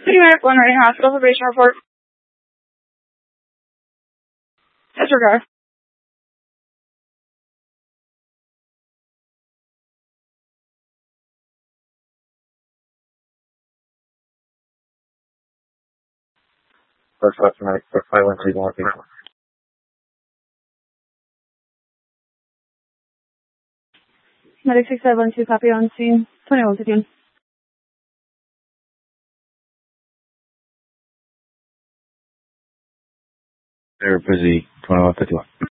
Medic 1 Reading Hospital for patient report. Disregard. First left medic, 513 more people. Medic 6512, copy on scene. 2151. They're busy, 2151.